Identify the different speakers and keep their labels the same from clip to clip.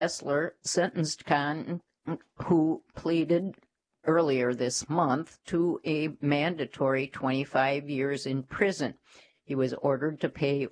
Speaker 1: Kessler sentenced Kahn, who pleaded earlier this month, to a mandatory 25 years in prison. He was ordered to pay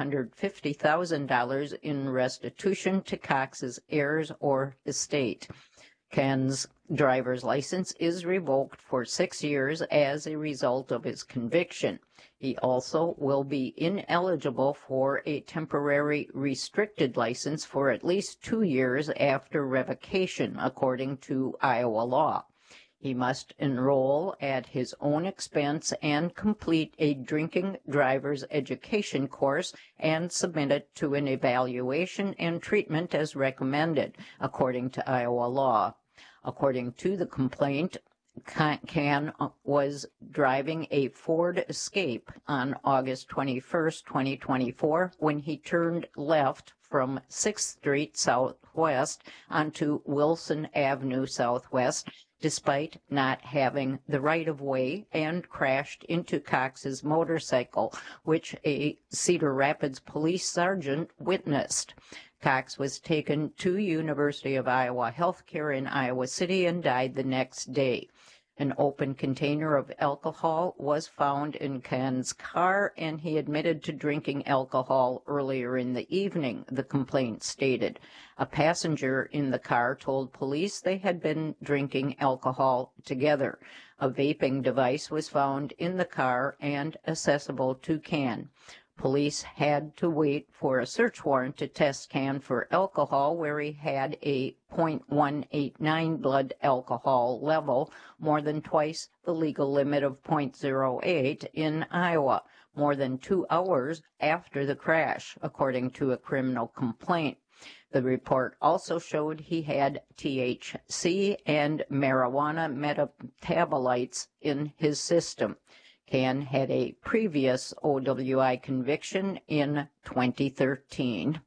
Speaker 1: $150,000 in restitution to Cox's heirs or estate. Kahn's driver's license is revoked for 6 years as a result of his conviction. He also will be ineligible for a temporary restricted license for at least 2 years after revocation, according to Iowa law. He must enroll at his own expense and complete a drinking driver's education course and submit it to an evaluation and treatment as recommended, according to Iowa law. According to the complaint, Kahn was driving a Ford Escape on August 21, 2024, when he turned left from 6th Street Southwest onto Wilson Avenue Southwest, despite not having the right-of-way, and crashed into Cox's motorcycle, which a Cedar Rapids police sergeant witnessed. Cox was taken to University of Iowa Healthcare in Iowa City and died the next day. An open container of alcohol was found in Kahn's car, and he admitted to drinking alcohol earlier in the evening, the complaint stated. A passenger in the car told police they had been drinking alcohol together. A vaping device was found in the car and accessible to Kahn. Police had to wait for a search warrant to test Kahn for alcohol, where he had a .189 blood alcohol level, more than twice the legal limit of .08 in Iowa, more than 2 hours after the crash, according to a criminal complaint. The report also showed he had THC and marijuana metabolites in his system. Kahn had a previous OWI conviction in 2013.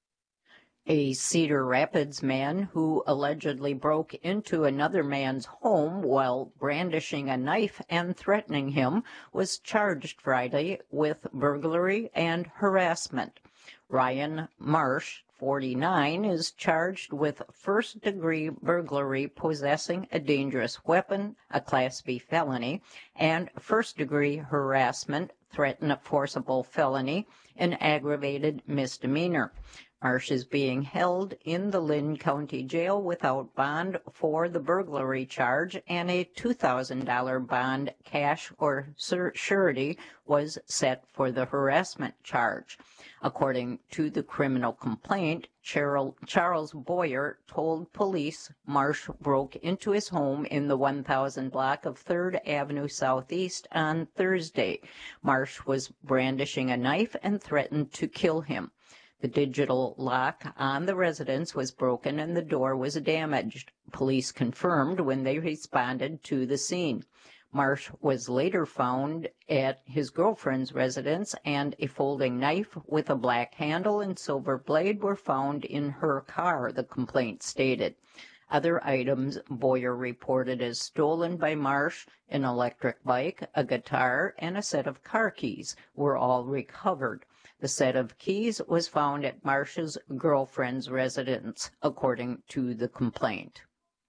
Speaker 1: A Cedar Rapids man who allegedly broke into another man's home while brandishing a knife and threatening him was charged Friday with burglary and harassment. Ryan Marsh, 49, is charged with first-degree burglary, possessing a dangerous weapon, a Class B felony, and first-degree harassment, threaten a forcible felony, an aggravated misdemeanor. Marsh is being held in the Lynn County Jail without bond for the burglary charge, and a $2,000 bond, cash or surety, was set for the harassment charge. According to the criminal complaint, Charles Boyer told police Marsh broke into his home in the 1000 block of 3rd Avenue Southeast on Thursday. Marsh was brandishing a knife and threatened to kill him. The digital lock on the residence was broken and the door was damaged, police confirmed when they responded to the scene. Marsh was later found at his girlfriend's residence, and a folding knife with a black handle and silver blade were found in her car, the complaint stated. Other items Boyer reported as stolen by Marsh, an electric bike, a guitar, and a set of car keys, were all recovered. The set of keys was found at Marsh's girlfriend's residence, according to the complaint.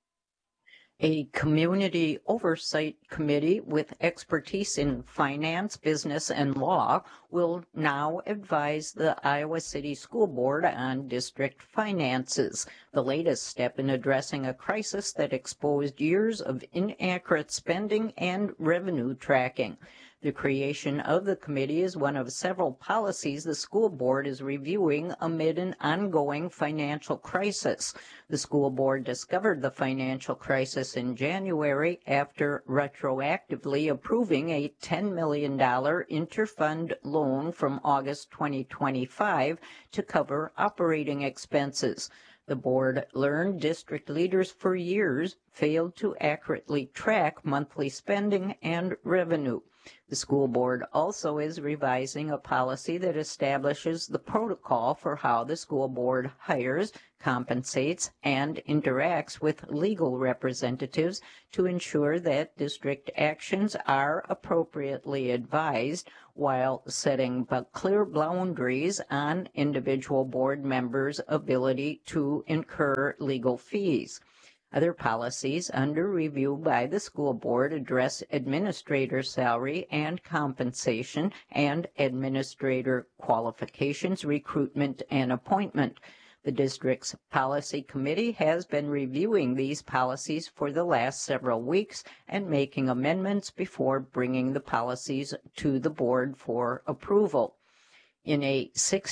Speaker 1: A community oversight committee with expertise in finance, business, and law will now advise the Iowa City School Board on district finances, the latest step in addressing a crisis that exposed years of inaccurate spending and revenue tracking. The creation of the committee is one of several policies the school board is reviewing amid an ongoing financial crisis. The school board discovered the financial crisis in January after retroactively approving a $10 million interfund loan from August 2025 to cover operating expenses. The board learned district leaders for years failed to accurately track monthly spending and revenue. The school board also is revising a policy that establishes the protocol for how the school board hires, compensates, and interacts with legal representatives to ensure that district actions are appropriately advised while setting clear boundaries on individual board members' ability to incur legal fees. Other policies under review by the school board address administrator salary and compensation and administrator qualifications, recruitment, and appointment. The district's policy committee has been reviewing these policies for the last several weeks and making amendments before bringing the policies to the board for approval. In a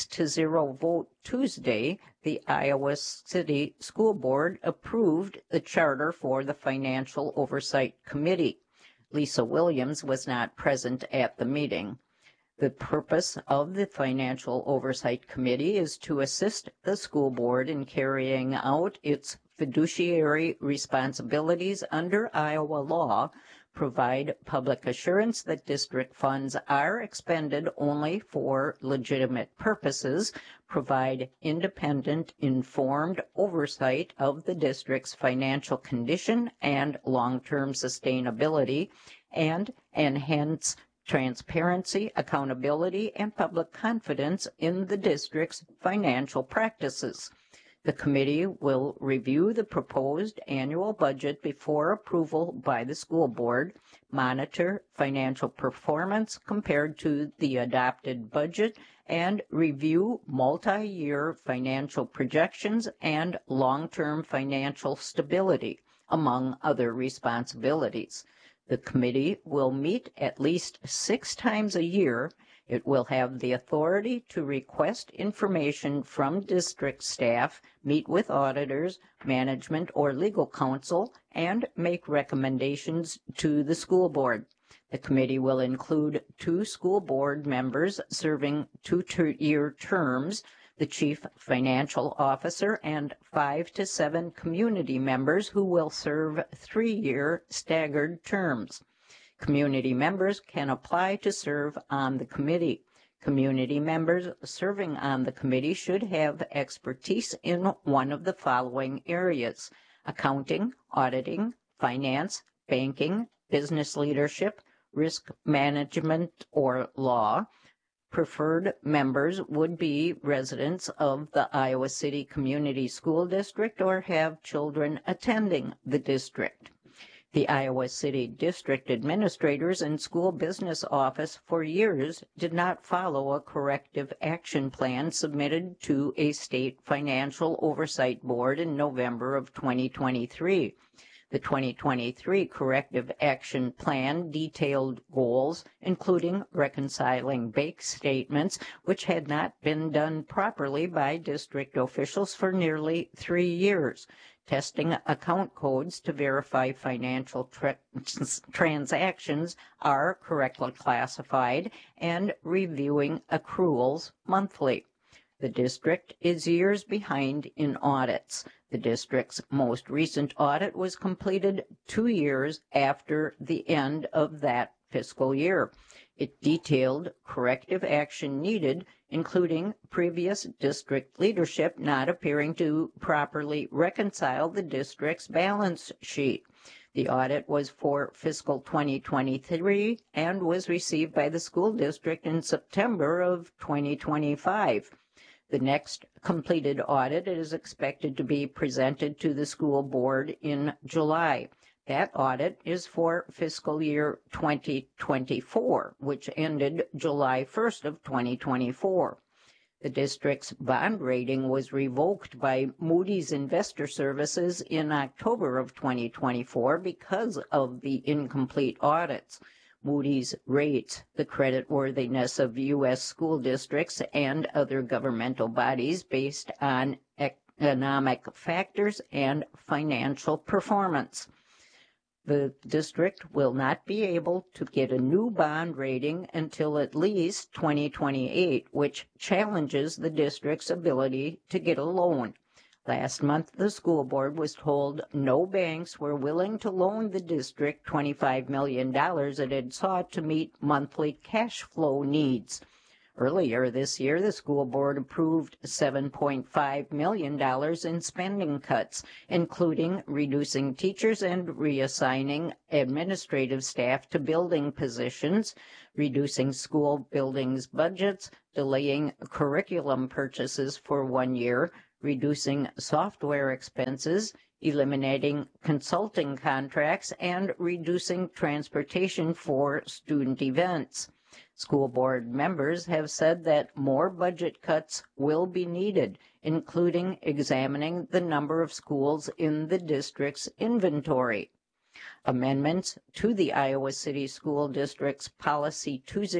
Speaker 1: 6-0 vote Tuesday, the Iowa City School Board approved the charter for the Financial Oversight Committee. Lisa Williams was not present at the meeting. The purpose of the Financial Oversight Committee is to assist the school board in carrying out its fiduciary responsibilities under Iowa law, provide public assurance that district funds are expended only for legitimate purposes, provide independent, informed oversight of the district's financial condition and long-term sustainability, and enhance transparency, accountability, and public confidence in the district's financial practices. The committee will review the proposed annual budget before approval by the school board, monitor financial performance compared to the adopted budget, and review multi-year financial projections and long-term financial stability, among other responsibilities. The committee will meet at least 6 times a year. It will have the authority to request information from district staff, meet with auditors, management, or legal counsel, and make recommendations to the school board. The committee will include 2 school board members serving 2-year terms, the chief financial officer, and 5 to 7 community members who will serve 3-year staggered terms. Community members can apply to serve on the committee. Community members serving on the committee should have expertise in one of the following areas: accounting, auditing, finance, banking, business leadership, risk management, or law. Preferred members would be residents of the Iowa City Community School District or have children attending the district. The Iowa City District Administrators and School Business Office for years did not follow a corrective action plan submitted to a state financial oversight board in November of 2023. The 2023 Corrective Action Plan detailed goals, including reconciling bank statements, which had not been done properly by district officials for nearly 3 years, testing account codes to verify financial transactions are correctly classified, and reviewing accruals monthly. The district is years behind in audits. The district's most recent audit was completed 2 years after the end of that fiscal year. It detailed corrective action needed, including previous district leadership not appearing to properly reconcile the district's balance sheet. The audit was for fiscal 2023 and was received by the school district in September of 2025. The next completed audit is expected to be presented to the school board in July. That audit is for fiscal year 2024, which ended July 1st of 2024. The district's bond rating was revoked by Moody's Investor Services in October of 2024 because of the incomplete audits. Moody's rates the creditworthiness of U.S. school districts and other governmental bodies based on economic factors and financial performance. The district will not be able to get a new bond rating until at least 2028, which challenges the district's ability to get a loan. Last month, the school board was told no banks were willing to loan the district $25 million it had sought to meet monthly cash flow needs. Earlier this year, the school board approved $7.5 million in spending cuts, including reducing teachers and reassigning administrative staff to building positions, reducing school buildings budgets, delaying curriculum purchases for 1 year, reducing software expenses, eliminating consulting contracts, and reducing transportation for student events. School board members have said that more budget cuts will be needed, including examining the number of schools in the district's inventory. Amendments to the Iowa City School District's Policy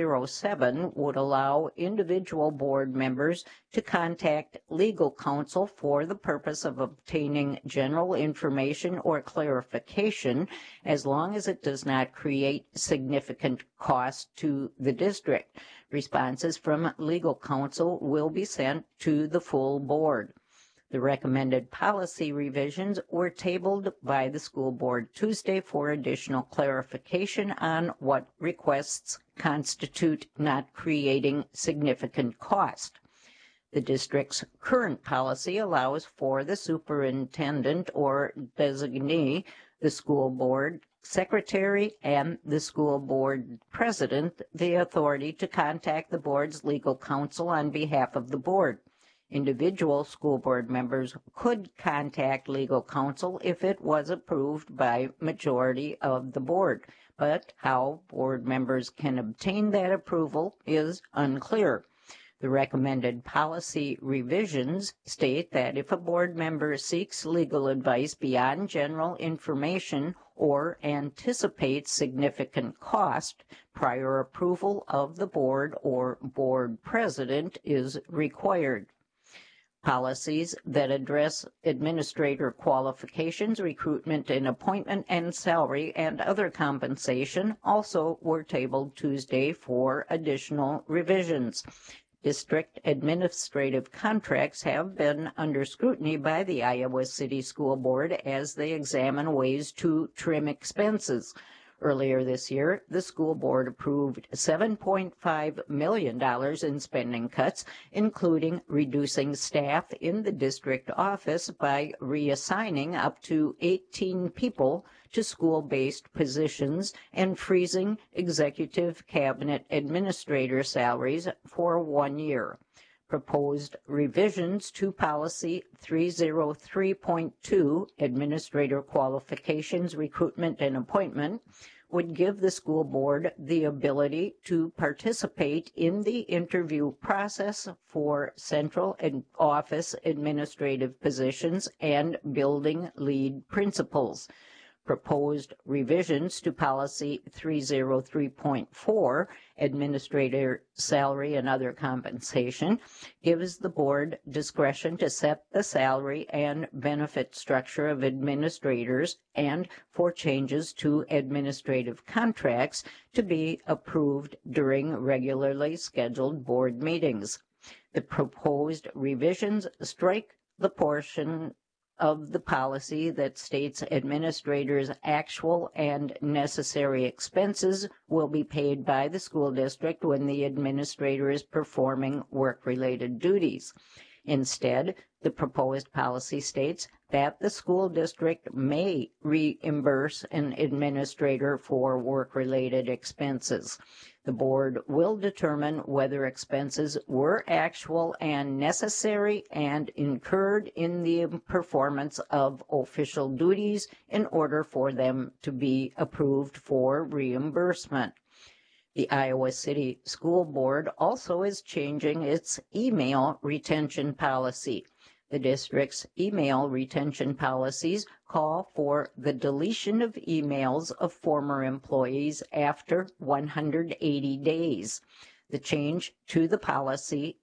Speaker 1: 207 would allow individual board members to contact legal counsel for the purpose of obtaining general information or clarification, as long as it does not create significant cost to the district. Responses from legal counsel will be sent to the full board. The recommended policy revisions were tabled by the school board Tuesday for additional clarification on what requests constitute not creating significant cost. The district's current policy allows for the superintendent or designee, the school board secretary, and the school board president the authority to contact the board's legal counsel on behalf of the board. Individual school board members could contact legal counsel if it was approved by majority of the board, but how board members can obtain that approval is unclear. The recommended policy revisions state that if a board member seeks legal advice beyond general information or anticipates significant cost, prior approval of the board or board president is required. Policies that address administrator qualifications, recruitment and appointment, and salary and other compensation also were tabled Tuesday for additional revisions. District administrative contracts have been under scrutiny by the Iowa City School Board as they examine ways to trim expenses. Earlier this year, the school board approved $7.5 million in spending cuts, including reducing staff in the district office by reassigning up to 18 people to school-based positions and freezing executive cabinet administrator salaries for 1 year. Proposed revisions to Policy 303.2, Administrator Qualifications, Recruitment and Appointment, would give the school board the ability to participate in the interview process for central office administrative positions and building lead principals. Proposed revisions to Policy 303.4, Administrator Salary and Other Compensation, gives the board discretion to set the salary and benefit structure of administrators and for changes to administrative contracts to be approved during regularly scheduled board meetings. The proposed revisions strike the portion of the policy that states administrators' actual and necessary expenses will be paid by the school district when the administrator is performing work-related duties. Instead, the proposed policy states that the school district may reimburse an administrator for work-related expenses. The board will determine whether expenses were actual and necessary and incurred in the performance of official duties in order for them to be approved for reimbursement. The Iowa City School Board also is changing its email retention policy. The district's email retention policies call for the deletion of emails of former employees after 180 days. The change to the policy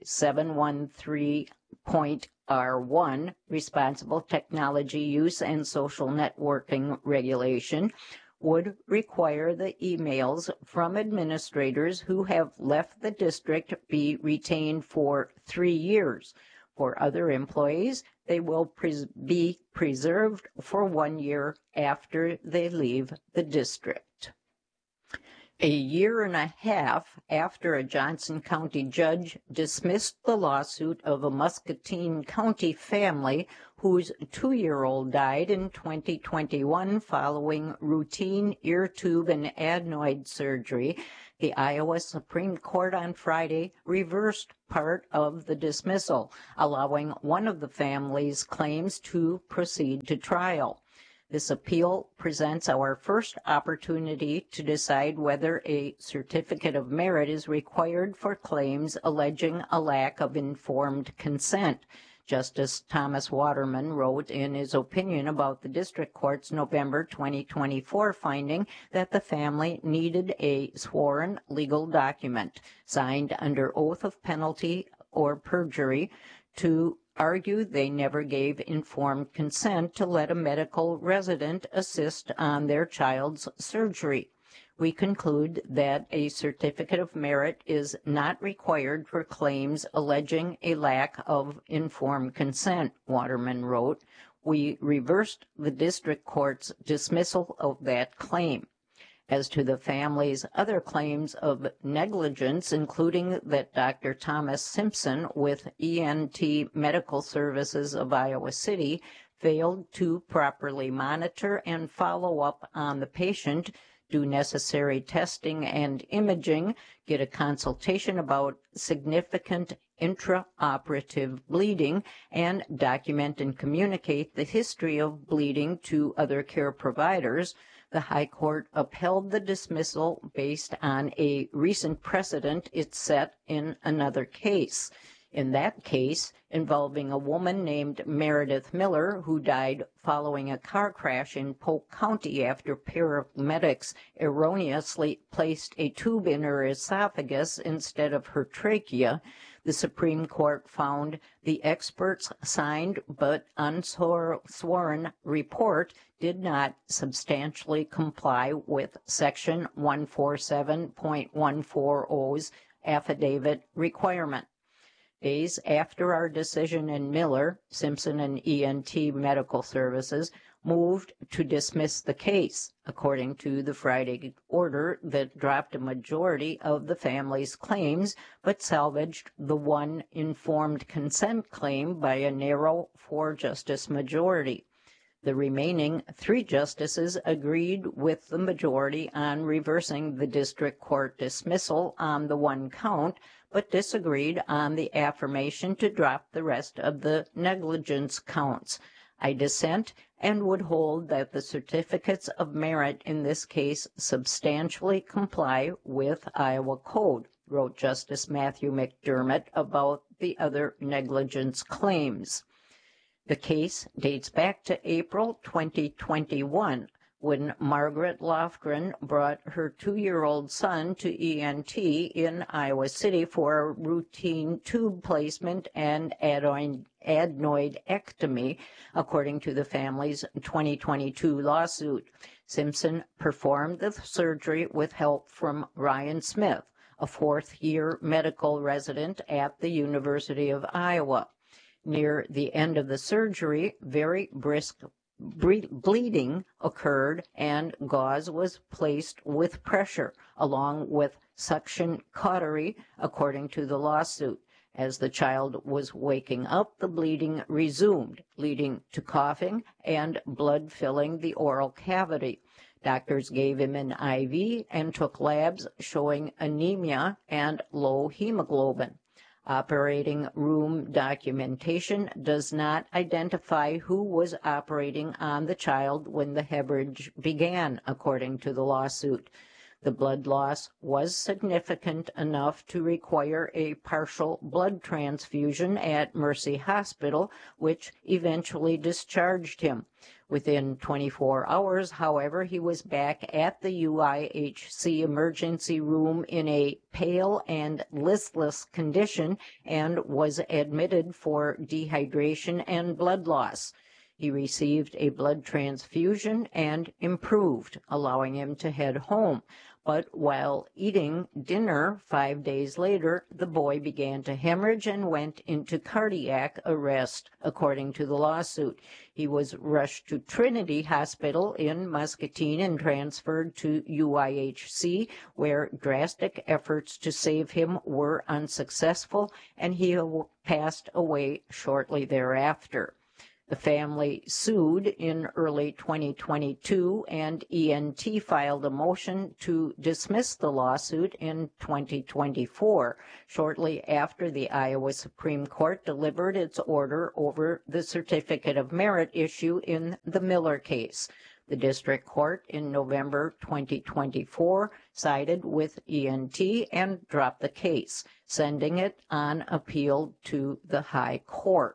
Speaker 1: 713.R1, Responsible Technology Use and Social Networking Regulation, would require the emails from administrators who have left the district be retained for 3 years. For other employees, they will be preserved for 1 year after they leave the district. A year and a half after a Johnson County judge dismissed the lawsuit of a Muscatine County family whose 2-year-old died in 2021 following routine ear tube and adenoid surgery, the Iowa Supreme Court on Friday reversed part of the dismissal, allowing one of the family's claims to proceed to trial. This appeal presents our first opportunity to decide whether a certificate of merit is required for claims alleging a lack of informed consent, Justice Thomas Waterman wrote in his opinion about the district court's November 2024 finding that the family needed a sworn legal document signed under oath of penalty or perjury to argue they never gave informed consent to let a medical resident assist on their child's surgery. We conclude that a certificate of merit is not required for claims alleging a lack of informed consent, Waterman wrote. We reversed the district court's dismissal of that claim. As to the family's other claims of negligence, including that Dr. Thomas Simpson with ENT Medical Services of Iowa City failed to properly monitor and follow up on the patient, do necessary testing and imaging, get a consultation about significant intraoperative bleeding, and document and communicate the history of bleeding to other care providers, the High Court upheld the dismissal based on a recent precedent it set in another case. In that case, involving a woman named Meredith Miller, who died following a car crash in Polk County after paramedics erroneously placed a tube in her esophagus instead of her trachea, the Supreme Court found the expert's signed but unsworn report did not substantially comply with Section 147.140's affidavit requirement. Days after our decision in Miller, Simpson and ENT Medical Services moved to dismiss the case, according to the Friday order that dropped a majority of the family's claims but salvaged the one informed consent claim by a narrow 4-justice majority. The remaining 3 justices agreed with the majority on reversing the district court dismissal on the one count, but disagreed on the affirmation to drop the rest of the negligence counts. I dissent and would hold that the certificates of merit in this case substantially comply with Iowa Code, wrote Justice Matthew McDermott about the other negligence claims. The case dates back to April 2021, when Margaret Lofgren brought her 2-year-old son to ENT in Iowa City for a routine tube placement and adenoidectomy, according to the family's 2022 lawsuit. Simpson performed the surgery with help from Ryan Smith, a 4th-year medical resident at the University of Iowa. Near the end of the surgery, very brisk bleeding occurred and gauze was placed with pressure, along with suction cautery, according to the lawsuit. As the child was waking up, the bleeding resumed, leading to coughing and blood filling the oral cavity. Doctors gave him an IV and took labs showing anemia and low hemoglobin. Operating room documentation does not identify who was operating on the child when the hemorrhage began, according to the lawsuit. The blood loss was significant enough to require a partial blood transfusion at Mercy Hospital, which eventually discharged him. Within 24 hours, however, he was back at the UIHC emergency room in a pale and listless condition and was admitted for dehydration and blood loss. He received a blood transfusion and improved, allowing him to head home. But while eating dinner 5 days later, the boy began to hemorrhage and went into cardiac arrest, according to the lawsuit. He was rushed to Trinity Hospital in Muscatine and transferred to UIHC, where drastic efforts to save him were unsuccessful, and he passed away shortly thereafter. The family sued in early 2022, and ENT filed a motion to dismiss the lawsuit in 2024, shortly after the Iowa Supreme Court delivered its order over the Certificate of Merit issue in the Miller case. The district court in November 2024 sided with ENT and dropped the case, sending it on appeal to the High Court.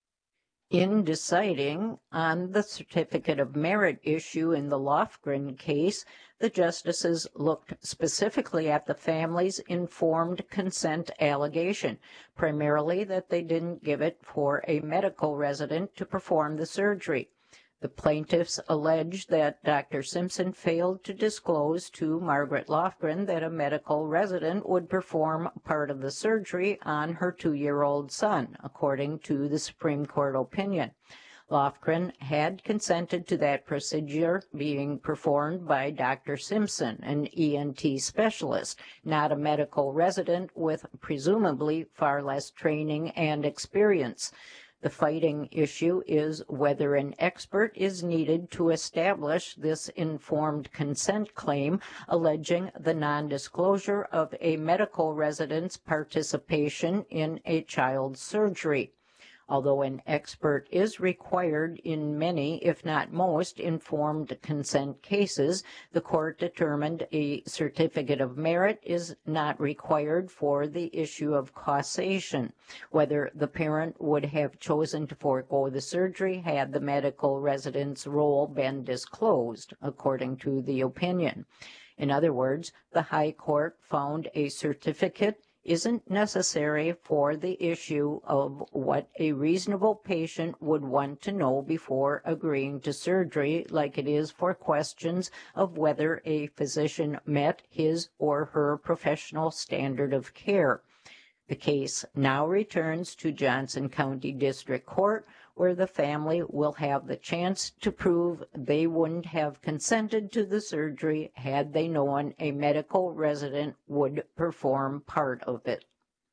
Speaker 1: In deciding on the Certificate of Merit issue in the Lofgren case, the justices looked specifically at the family's informed consent allegation, primarily that they didn't give it for a medical resident to perform the surgery. The plaintiffs alleged that Dr. Simpson failed to disclose to Margaret Lofgren that a medical resident would perform part of the surgery on her 2-year-old son, according to the Supreme Court opinion. Lofgren had consented to that procedure being performed by Dr. Simpson, an ENT specialist, not a medical resident with presumably far less training and experience. The fighting issue is whether an expert is needed to establish this informed consent claim, alleging the non-disclosure of a medical resident's participation in a child's surgery. Although an expert is required in many, if not most, informed consent cases, the court determined a certificate of merit is not required for the issue of causation, whether the parent would have chosen to forego the surgery had the medical resident's role been disclosed, according to the opinion. In other words, the High Court found a certificate isn't necessary for the issue of what a reasonable patient would want to know before agreeing to surgery, like it is for questions of whether a physician met his or her professional standard of care. The case now returns to Johnson County District Court, where the family will have the chance to prove they wouldn't have consented to the surgery had they known a medical resident would perform part of it.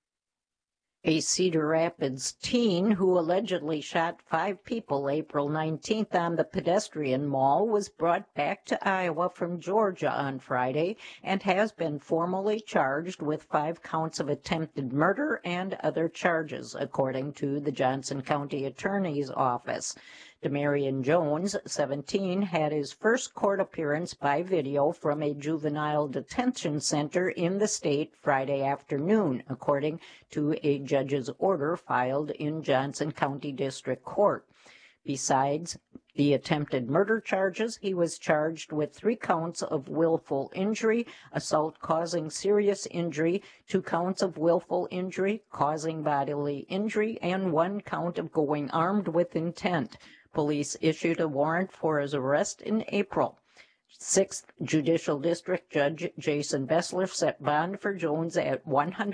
Speaker 1: A Cedar Rapids teen who allegedly shot 5 people April 19th on the pedestrian mall was brought back to Iowa from Georgia on Friday and has been formally charged with 5 counts of attempted murder and other charges, according to the Johnson County Attorney's Office. Demarion Jones, 17, had his first court appearance by video from a juvenile detention center in the state Friday afternoon, according to a judge's order filed in Johnson County District Court. Besides the attempted murder charges, he was charged with 3 counts of willful injury, assault causing serious injury, 2 counts of willful injury causing bodily injury, and 1 count of going armed with intent. Police issued a warrant for his arrest in April. 6th Judicial District Judge Jason Bessler set bond for Jones at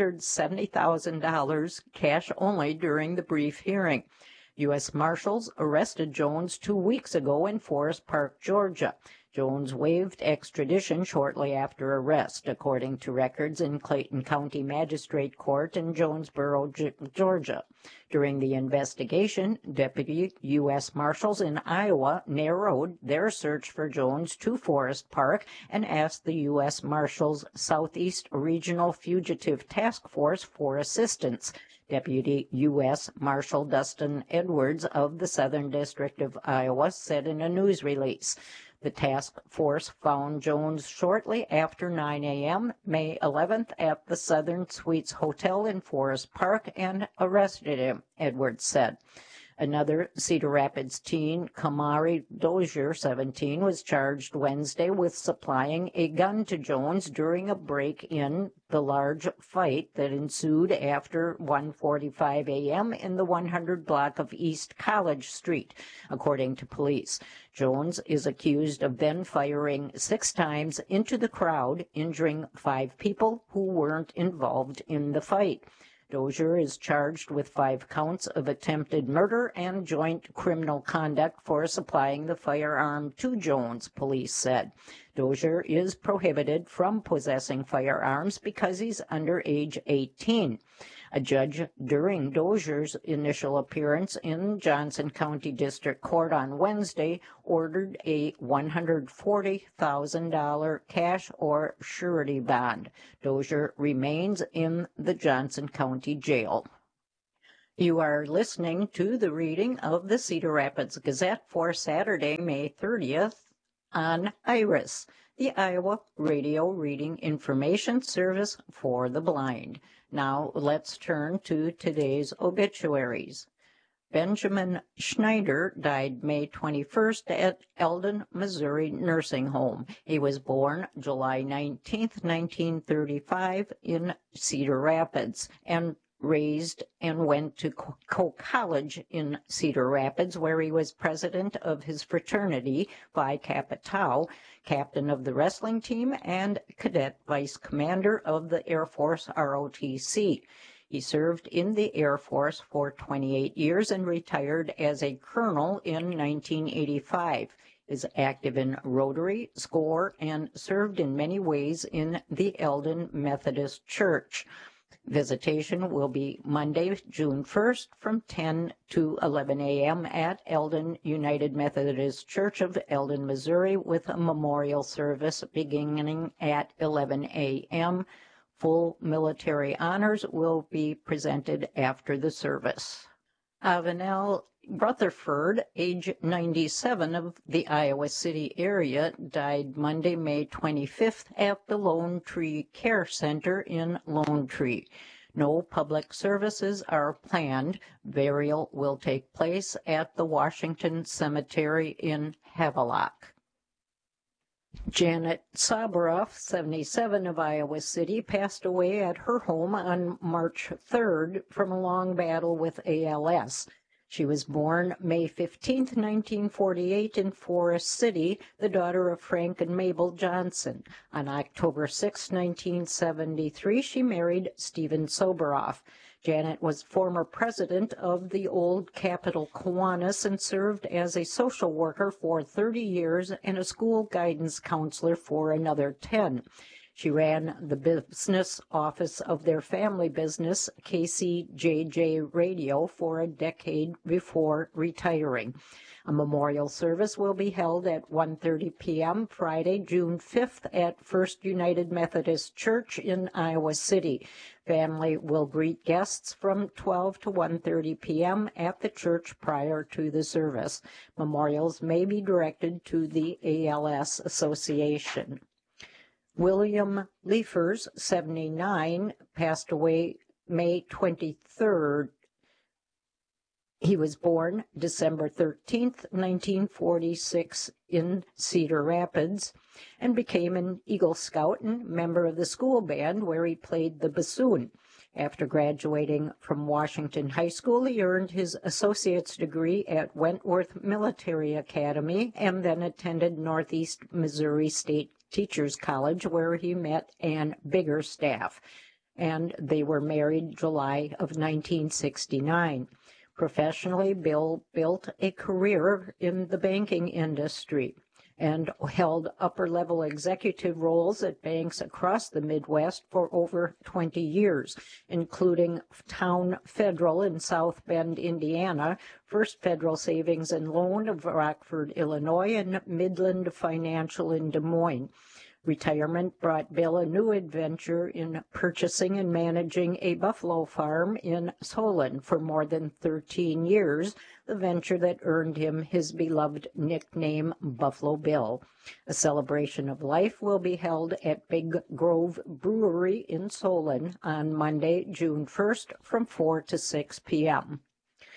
Speaker 1: $170,000 cash only during the brief hearing. U.S. Marshals arrested Jones 2 weeks ago in Forest Park, Georgia. Jones waived extradition shortly after arrest, according to records in Clayton County Magistrate Court in Jonesboro, Georgia. During the investigation, deputy U.S. Marshals in Iowa narrowed their search for Jones to Forest Park and asked the U.S. Marshals Southeast Regional Fugitive Task Force for assistance. Deputy U.S. Marshal Dustin Edwards of the Southern District of Iowa said in a news release. The task force found Jones shortly after 9 a.m., May 11th, at the Southern Suites Hotel in Forest Park and arrested him, Edwards said. Another Cedar Rapids teen, Kamari Dozier, 17, was charged Wednesday with supplying a gun to Jones during a break-in, the large fight that ensued after 1:45 a.m. in the 100 block of East College Street, according to police. Jones is accused of then firing 6 times into the crowd, injuring 5 people who weren't involved in the fight. Dozier is charged with 5 counts of attempted murder and joint criminal conduct for supplying the firearm to Jones, police said. Dozier is prohibited from possessing firearms because he's under age 18. A judge during Dozier's initial appearance in Johnson County District Court on Wednesday ordered a $140,000 cash or surety bond. Dozier remains in the Johnson County Jail. You are listening to the reading of the Cedar Rapids Gazette for Saturday, May 30th on IRIS, the Iowa Radio Reading Information Service for the Blind. Now let's turn to today's obituaries. Benjamin Schneider died May 21st at Eldon, Missouri Nursing Home. He was born July 19, 1935 in Cedar Rapids and raised and went to Coe College in Cedar Rapids, where he was president of his fraternity, Phi Kappa Tau, captain of the wrestling team, and cadet vice commander of the Air Force ROTC. He served in the Air Force for 28 years and retired as a colonel in 1985. Is active in Rotary, SCORE, and served in many ways in the Eldon Methodist Church. Visitation will be Monday, June 1st from 10 to 11 a.m. at Eldon United Methodist Church of Eldon, Missouri, with a memorial service beginning at 11 a.m. Full military honors will be presented after the service. Avenel Rutherford, age 97, of the Iowa City area, died Monday, May 25th at the Lone Tree Care Center in Lone Tree. No public services are planned. Burial will take place at the Washington Cemetery in Havelock. Janet Saboroff, 77, of Iowa City, passed away at her home on March 3rd from a long battle with ALS. She was born May 15, 1948, in Forest City, the daughter of Frank and Mabel Johnson. On October 6, 1973, she married Stephen Soboroff. Janet was former president of the Old Capitol Kiwanis and served as a social worker for 30 years and a school guidance counselor for another 10. She ran the business office of their family business, KCJJ Radio, for a decade before retiring. A memorial service will be held at 1:30 p.m. Friday, June 5th at First United Methodist Church in Iowa City. Family will greet guests from 12 to 1:30 p.m. at the church prior to the service. Memorials may be directed to the ALS Association. William Liefers, 79, passed away May 23rd. He was born December 13th, 1946, in Cedar Rapids, and became an Eagle Scout and member of the school band, where he played the bassoon. After graduating from Washington High School, he earned his associate's degree at Wentworth Military Academy and then attended Northeast Missouri State Teachers College, where he met Ann Biggerstaff, and they were married July of 1969. Professionally, Bill built a career in the banking industry and held upper-level executive roles at banks across the Midwest for over 20 years, including Town Federal in South Bend, Indiana, First Federal Savings and Loan of Rockford, Illinois, and Midland Financial in Des Moines. Retirement brought Bill a new adventure in purchasing and managing a buffalo farm in Solon for more than 13 years, the venture that earned him his beloved nickname Buffalo Bill. A celebration of life will be held at Big Grove Brewery in Solon on Monday, June 1st from 4 to 6 p.m.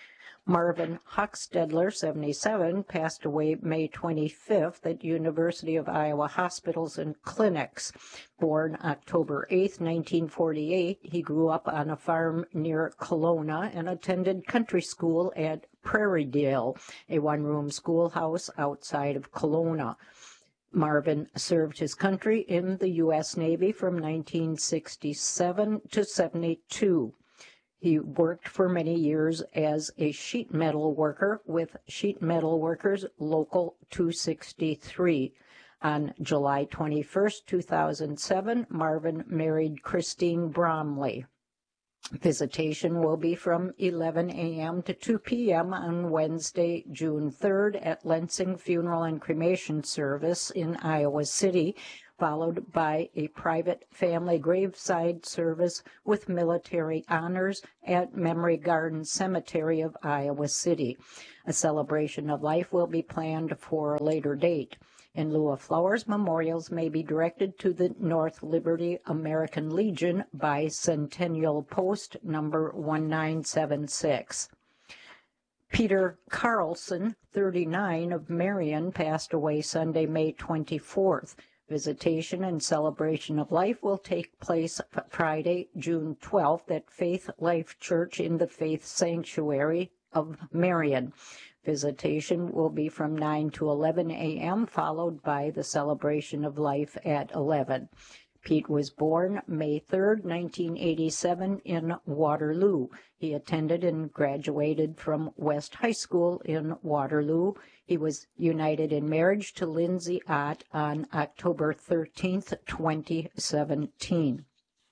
Speaker 1: Marvin Huckstedler, 77, passed away May 25th at University of Iowa Hospitals and Clinics. Born October 8, 1948, he grew up on a farm near Kelowna and attended country school at Prairiedale, a one-room schoolhouse outside of Kelowna. Marvin served his country in the U.S. Navy from 1967 to 72. He worked for many years as a sheet metal worker with Sheet Metal Workers Local 263. On July 21, 2007, Marvin married Christine Bromley. Visitation will be from 11 a.m. to 2 p.m. on Wednesday, June 3rd at Lensing Funeral and Cremation Service in Iowa City, followed by a private family graveside service with military honors at Memory Garden Cemetery of Iowa City. A celebration of life will be planned for a later date. In lieu of flowers, memorials may be directed to the North Liberty American Legion by Centennial Post number 1976. Peter Carlson, 39, of Marion, passed away Sunday, May 24th. Visitation and celebration of life will take place Friday, June 12th at Faith Life Church in the Faith Sanctuary of Marion. Visitation will be from 9 to 11 a.m., followed by the celebration of life at 11. Pete was born May 3, 1987, in Waterloo. He attended and graduated from West High School in Waterloo. He was united in marriage to Lindsay Ott on October 13, 2017.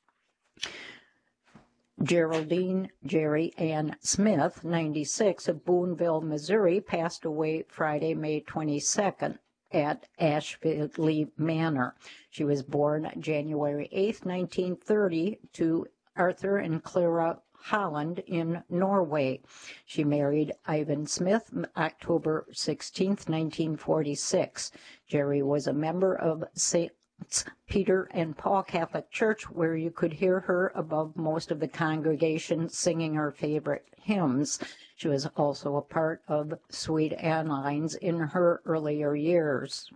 Speaker 1: Geraldine Jerry Ann Smith, 96, of Boonville, Missouri, passed away Friday, May 22nd. At Asheville Manor. She was born January 8, 1930, to Arthur and Clara Holland in Norway. She married Ivan Smith October 16, 1946. Jerry was a member of St. Peter and Paul Catholic Church, where you could hear her above most of the congregation singing her favorite hymns. She was also a part of Sweet Annelines in her earlier years.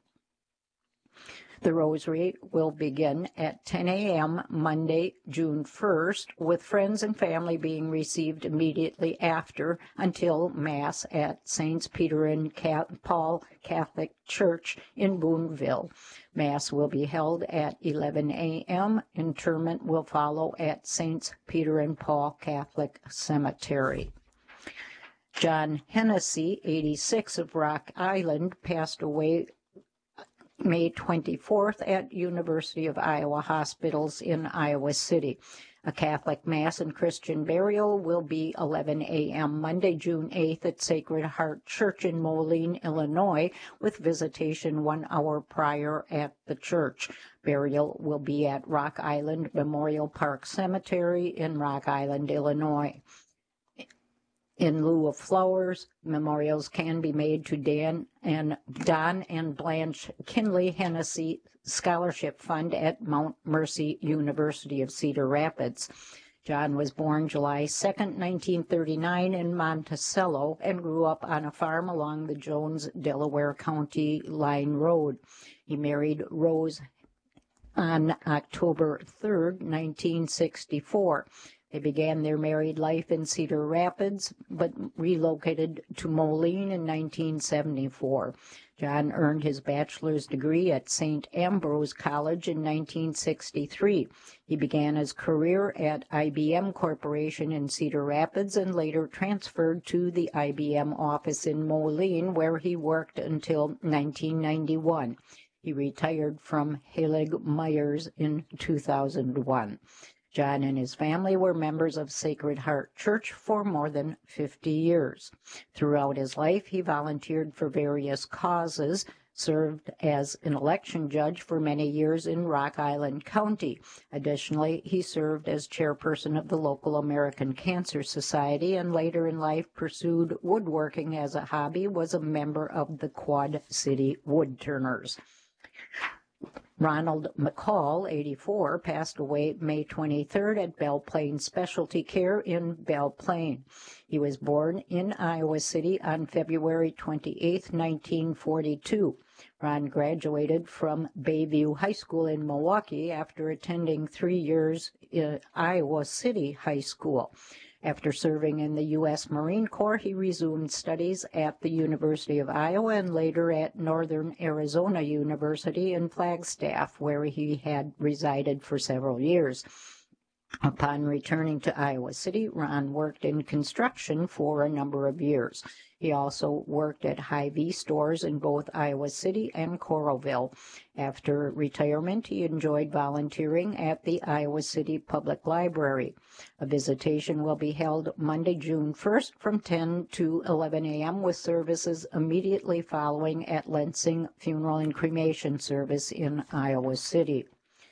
Speaker 1: The Rosary will begin at 10 a.m. Monday, June 1st, with friends and family being received immediately after until Mass at St. Peter and Paul Catholic Church in Boonville. Mass will be held at 11 a.m. Interment will follow at St. Peter and Paul Catholic Cemetery. John Hennessy, 86, of Rock Island, passed away May 24th at University of Iowa Hospitals in Iowa City. A Catholic Mass and Christian burial will be 11 a.m. Monday, June 8th at Sacred Heart Church in Moline, Illinois, with visitation 1 hour prior at the church. Burial will be at Rock Island Memorial Park Cemetery in Rock Island, Illinois. In lieu of flowers, memorials can be made to Don and Blanche Kinley Hennessy Scholarship Fund at Mount Mercy University of Cedar Rapids. John was born July 2, 1939, in Monticello and grew up on a farm along the Jones-Delaware County Line Road. He married Rose on October 3, 1964. They began their married life in Cedar Rapids, but relocated to Moline in 1974. John earned his bachelor's degree at St. Ambrose College in 1963. He began his career at IBM Corporation in Cedar Rapids and later transferred to the IBM office in Moline, where he worked until 1991. He retired from Halig Myers in 2001. John and his family were members of Sacred Heart Church for more than 50 years. Throughout his life, he volunteered for various causes, served as an election judge for many years in Rock Island County. Additionally, he served as chairperson of the local American Cancer Society and later in life pursued woodworking as a hobby, was a member of the Quad City Woodturners. Ronald McCall, 84, passed away May 23rd at Belle Plaine Specialty Care in Belle Plaine. He was born in Iowa City on February 28, 1942. Ron graduated from Bayview High School in Milwaukee after attending 3 years in Iowa City High School. After serving in the U.S. Marine Corps, he resumed studies at the University of Iowa and later at Northern Arizona University in Flagstaff, where he had resided for several years. Upon returning to Iowa City, Ron worked in construction for a number of years. He also worked at Hy-Vee stores in both Iowa City and Coralville. After retirement, he enjoyed volunteering at the Iowa City Public Library. A visitation will be held Monday, June 1st from 10 to 11 a.m. with services immediately following at Lensing Funeral and Cremation Service in Iowa City.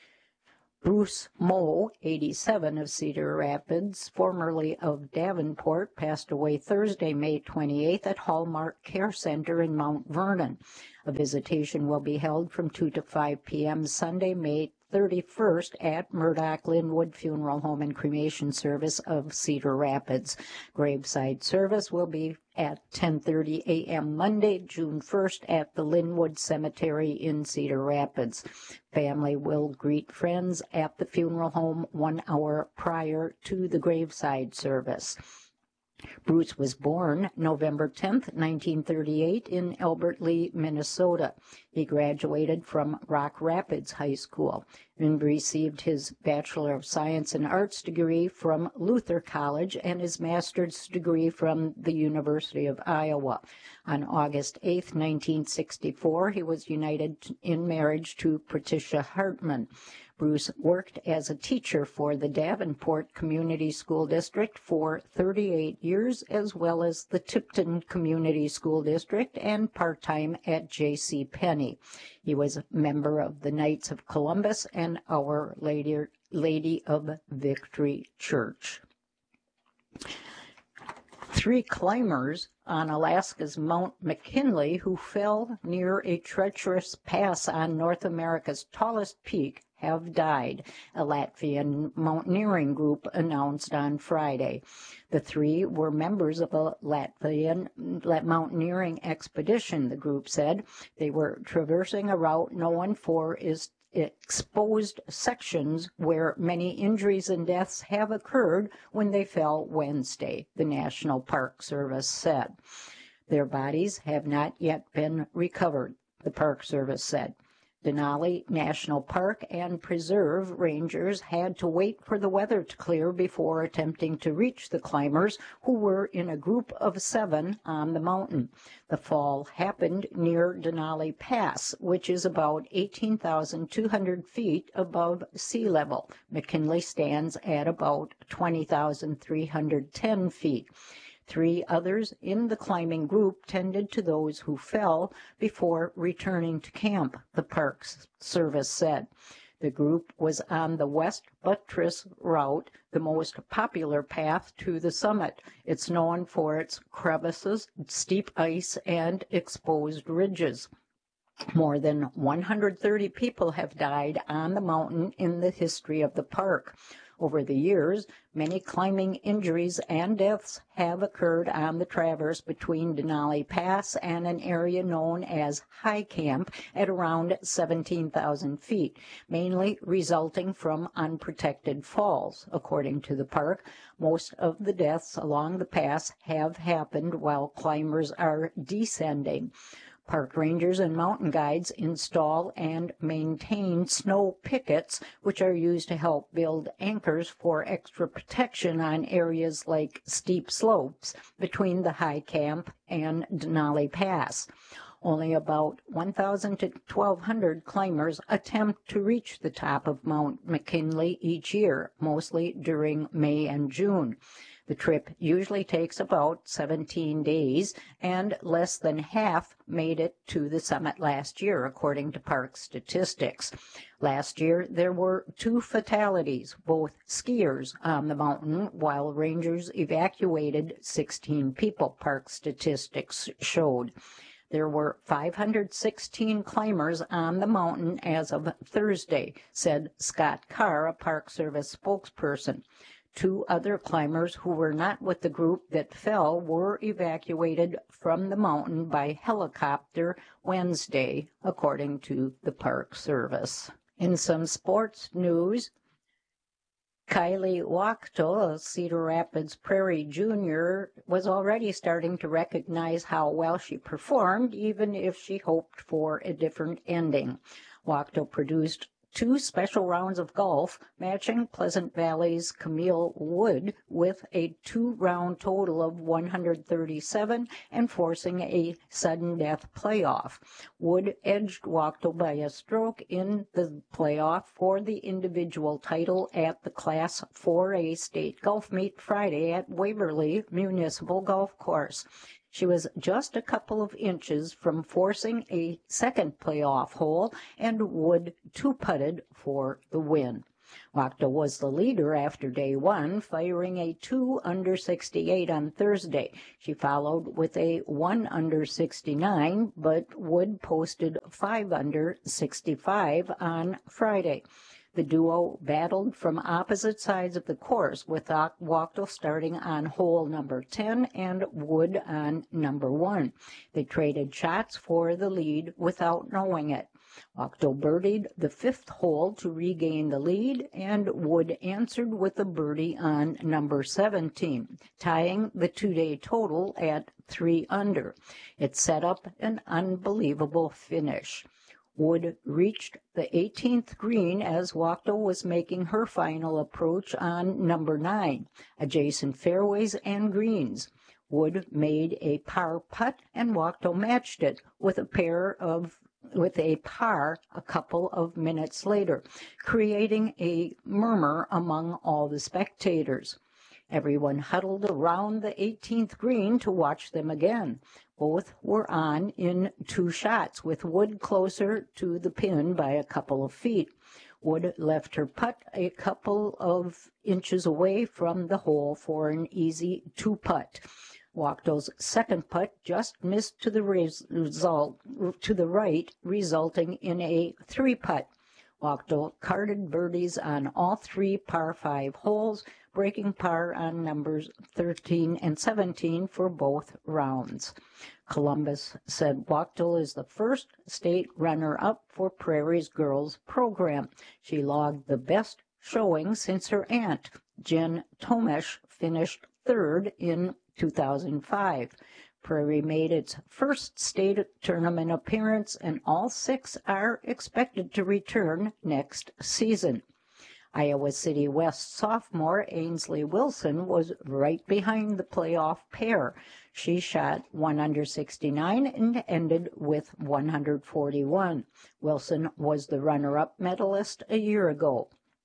Speaker 1: Bruce Moe, 87, of Cedar Rapids, formerly of Davenport, passed away Thursday, May 28th at Hallmark Care Center in Mount Vernon. A visitation will be held from 2 to 5 p.m. Sunday, May 31st at Murdoch Linwood Funeral Home and Cremation Service of Cedar Rapids. Graveside service will be at 10:30 a.m. Monday, June 1st at the Linwood Cemetery in Cedar Rapids. Family will greet friends at the funeral home 1 hour prior to the graveside service. Bruce was born November 10, 1938, in Albert Lea, Minnesota. He graduated from Rock Rapids High School and received his Bachelor of Science and Arts degree from Luther College and his master's degree from the University of Iowa. On August 8, 1964, he was united in marriage to Patricia Hartman. Bruce worked as a teacher for the Davenport Community School District for 38 years, as well as the Tipton Community School District, and part-time at J.C. Penney. He was a member of the Knights of Columbus and Our Lady of Victory Church. 3 climbers on Alaska's Mount McKinley who fell near a treacherous pass on North America's tallest peak have died, a Latvian mountaineering group announced on Friday. The 3 were members of a Latvian mountaineering expedition, the group said. They were traversing a route known for its exposed sections where many injuries and deaths have occurred when they fell Wednesday, the National Park Service said. Their bodies have not yet been recovered, the Park Service said. Denali National Park and Preserve rangers had to wait for the weather to clear before attempting to reach the climbers, who were in a group of 7 on the mountain. The fall happened near Denali Pass, which is about 18,200 feet above sea level. McKinley stands at about 20,310 feet. 3 others in the climbing group tended to those who fell before returning to camp, the Park Service said. The group was on the West Buttress route, the most popular path to the summit. It's known for its crevices, steep ice, and exposed ridges. More than 130 people have died on the mountain in the history of the park. Over the years, many climbing injuries and deaths have occurred on the traverse between Denali Pass and an area known as High Camp at around 17,000 feet, mainly resulting from unprotected falls. According to the park, most of the deaths along the pass have happened while climbers are descending. Park rangers and mountain guides install and maintain snow pickets, which are used to help build anchors for extra protection on areas like steep slopes between the High Camp and Denali Pass. Only about 1,000 to 1,200 climbers attempt to reach the top of Mount McKinley each year, mostly during May and June. The trip usually takes about 17 days, and less than half made it to the summit last year, according to park statistics. Last year, there were 2 fatalities, both skiers on the mountain, while rangers evacuated 16 people, park statistics showed. There were 516 climbers on the mountain as of Thursday, said Scott Carr, a Park Service spokesperson. 2 other climbers who were not with the group that fell were evacuated from the mountain by helicopter Wednesday, according to the Park Service. In some sports news, Kylie Wachtel of Cedar Rapids Prairie Junior was already starting to recognize how well she performed, even if she hoped for a different ending. Wachtel produced 2 special rounds of golf, matching Pleasant Valley's Camille Wood with a 2-round total of 137 and forcing a sudden death playoff. Wood edged Wachtel by a stroke in the playoff for the individual title at the Class 4A state golf meet Friday at Waverly Municipal Golf Course. She was just a couple of inches from forcing a second playoff hole, and Wood 2-putted for the win. Wachtel was the leader after day 1, firing a 2 under 68 on Thursday. She followed with a 1 under 69, but Wood posted 5 under 65 on Friday. The duo battled from opposite sides of the course, with Wachtel starting on hole number 10 and Wood on number 1. They traded shots for the lead without knowing it. Wachtel birdied the 5th hole to regain the lead, and Wood answered with a birdie on number 17, tying the 2-day total at 3 under. It set up an unbelievable finish. Wood reached the 18th green as Wachtel was making her final approach on number 9, adjacent fairways and greens. Wood made a par putt, and Wachtel matched it with a par a couple of minutes later, creating a murmur among all the spectators. Everyone huddled around the 18th green to watch them again. Both were on in 2 shots, with Wood closer to the pin by a couple of feet. Wood left her putt a couple of inches away from the hole for an easy 2-putt. Wachtel's second putt just missed to the right, resulting in a 3-putt. Wachtel carded birdies on all 3 par 5 holes, breaking par on numbers 13 and 17 for both rounds. Columbus said Wachtel is the first state runner-up for Prairie's girls program. She logged the best showing since her aunt, Jen Tomesh, finished 3rd in 2005. Prairie made its first state tournament appearance, and all 6 are expected to return next season. Iowa City West sophomore Ainsley Wilson was right behind the playoff pair. She shot 1 under 69 and ended with 141. Wilson was the runner-up medalist a year ago.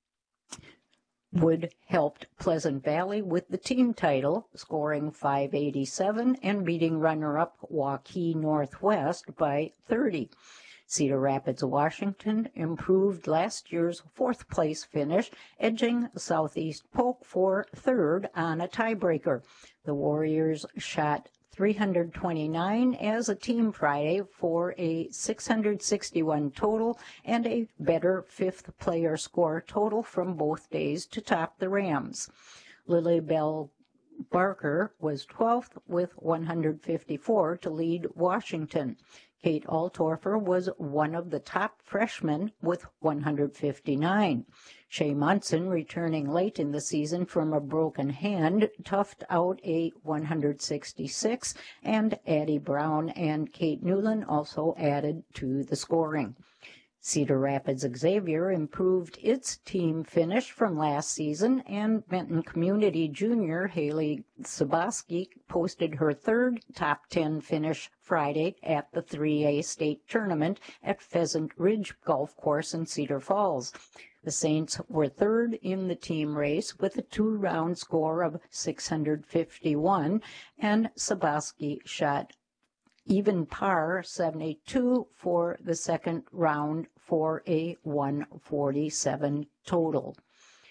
Speaker 1: Wood helped Pleasant Valley with the team title, scoring 587 and beating runner-up Waukee Northwest by 30. Cedar Rapids, Washington improved last year's 4th-place finish, edging Southeast Polk for 3rd on a tiebreaker. The Warriors shot 329 as a team Friday for a 661 total and a better 5th player score total from both days to top the Rams. Lily Bell Barker was 12th with 154 to lead Washington. Kate Altorfer was one of the top freshmen with 159. Shea Munson, returning late in the season from a broken hand, toughed out a 166, and Addie Brown and Kate Newland also added to the scoring. Cedar Rapids Xavier improved its team finish from last season, and Benton Community Junior Haley Saboski posted her 3rd top 10 finish Friday at the 3A state tournament at Pheasant Ridge Golf Course in Cedar Falls. The Saints were 3rd in the team race with a 2-round score of 651, and Saboski shot even par 72 for the second round for a 147 total.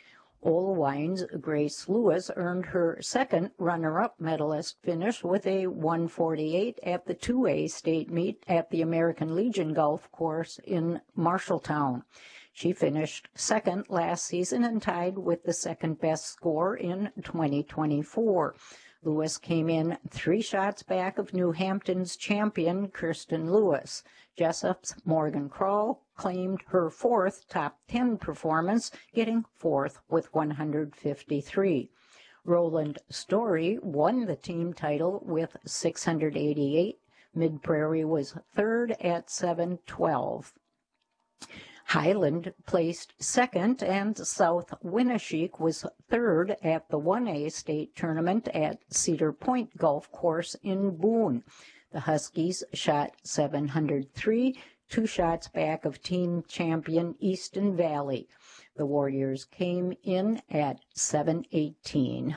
Speaker 1: Olwine's Grace Lewis earned her second runner-up medalist finish with a 1:48 at the 2A state meet at the American Legion Golf Course in Marshalltown. She finished second last season and tied with the second-best score in 2024. Lewis came in 3 shots back of New Hampton's champion, Kirsten Lewis. Jessup's Morgan Kroll claimed her 4th top 10 performance, getting 4th with 153. Roland Story won the team title with 688. Mid-Prairie was 3rd at 712. Highland placed 2nd, and South Winneshiek was 3rd at the 1A state tournament at Cedar Point Golf Course in Boone. The Huskies shot 703, 2 shots back of team champion Easton Valley. The Warriors came in at 718.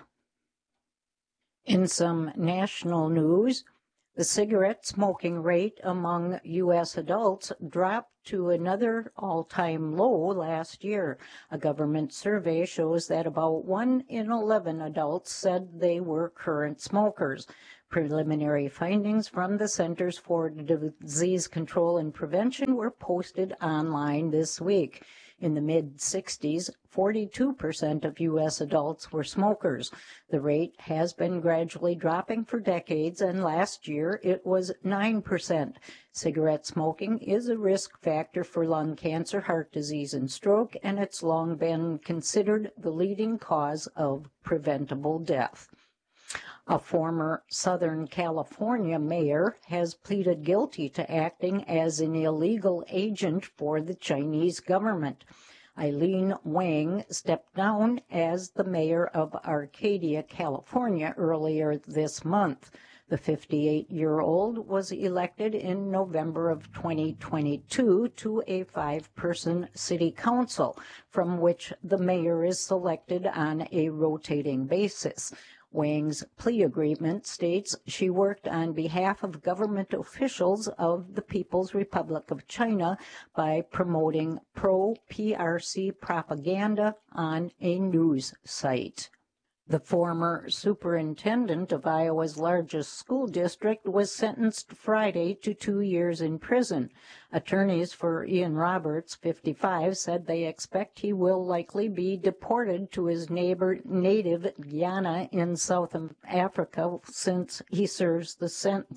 Speaker 1: In some national news, the cigarette smoking rate among U.S. adults dropped to another all-time low last year. A government survey shows that about 1 in 11 adults said they were current smokers. Preliminary findings from the Centers for Disease Control and Prevention were posted online this week. In the mid-60s, 42% of U.S. adults were smokers. The rate has been gradually dropping for decades, and last year it was 9%. Cigarette smoking is a risk factor for lung cancer, heart disease, and stroke, and it's long been considered the leading cause of preventable death. A former Southern California mayor has pleaded guilty to acting as an illegal agent for the Chinese government. Eileen Wang stepped down as the mayor of Arcadia, California, earlier this month. The 58-year-old was elected in November of 2022 to a 5-person city council, from which the mayor is selected on a rotating basis. Wang's plea agreement states she worked on behalf of government officials of the People's Republic of China by promoting pro-PRC propaganda on a news site. The former superintendent of Iowa's largest school district was sentenced Friday to 2 years in prison. Attorneys for Ian Roberts, 55, said they expect he will likely be deported to his native Guyana in South Africa once he serves the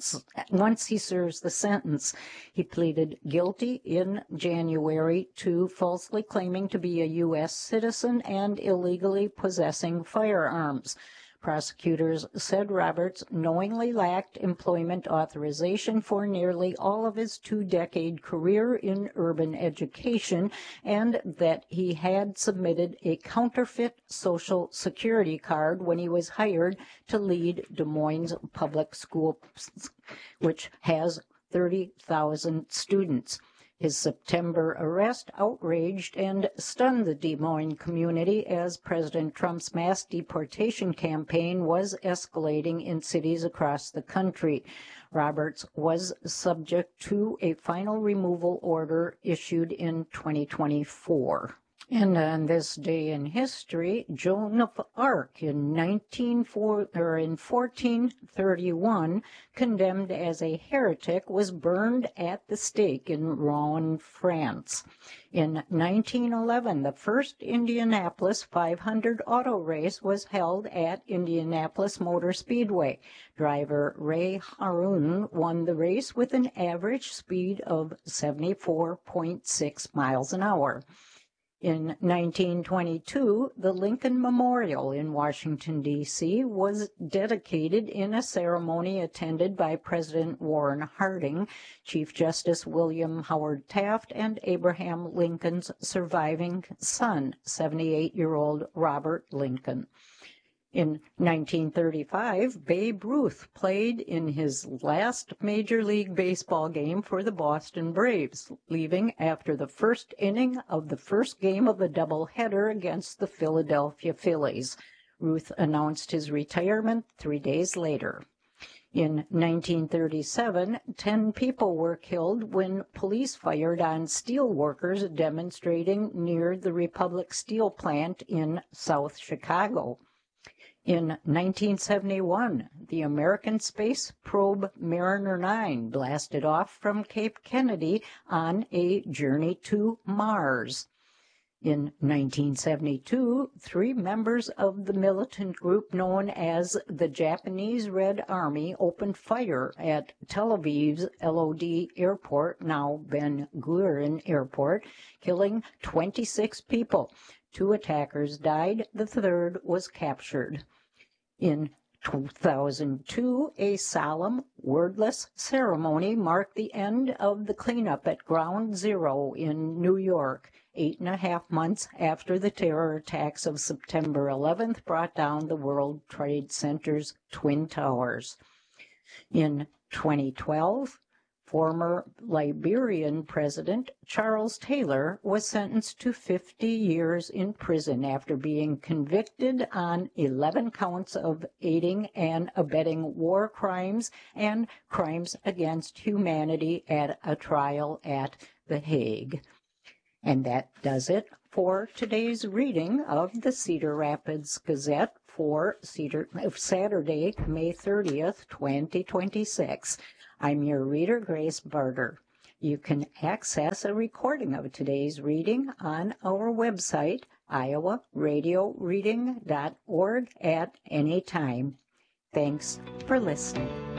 Speaker 1: sentence. He pleaded guilty in January to falsely claiming to be a U.S. citizen and illegally possessing firearms. Prosecutors said Roberts knowingly lacked employment authorization for nearly all of his 2-decade career in urban education, and that he had submitted a counterfeit Social Security card when he was hired to lead Des Moines Public Schools, which has 30,000 students. His September arrest outraged and stunned the Des Moines community as President Trump's mass deportation campaign was escalating in cities across the country. Roberts was subject to a final removal order issued in 2024. And on this day in history, Joan of Arc in 1431, condemned as a heretic, was burned at the stake in Rouen, France. In 1911, the first Indianapolis 500 auto race was held at Indianapolis Motor Speedway. Driver Ray Harun won the race with an average speed of 74.6 miles an hour. In 1922, the Lincoln Memorial in Washington, D.C. was dedicated in a ceremony attended by President Warren Harding, Chief Justice William Howard Taft, and Abraham Lincoln's surviving son, 78-year-old Robert Lincoln. In 1935, Babe Ruth played in his last Major League Baseball game for the Boston Braves, leaving after the first inning of the first game of a doubleheader against the Philadelphia Phillies. Ruth announced his retirement 3 days later. In 1937, 10 people were killed when police fired on steel workers demonstrating near the Republic Steel Plant in South Chicago. In 1971, the American space probe Mariner 9 blasted off from Cape Kennedy on a journey to Mars. In 1972, 3 members of the militant group known as the Japanese Red Army opened fire at Tel Aviv's LOD Airport, now Ben Gurion Airport, killing 26 people. 2 attackers died, the 3rd was captured. In 2002, a solemn, wordless ceremony marked the end of the cleanup at Ground Zero in New York, 8.5 months after the terror attacks of September 11th brought down the World Trade Center's Twin Towers. In 2012, former Liberian President Charles Taylor was sentenced to 50 years in prison after being convicted on 11 counts of aiding and abetting war crimes and crimes against humanity at a trial at The Hague. And that does it for today's reading of the Cedar Rapids Gazette for Saturday, May 30th, 2026. I'm your reader, Grace Barter. You can access a recording of today's reading on our website, iowaradioreading.org, at any time. Thanks for listening.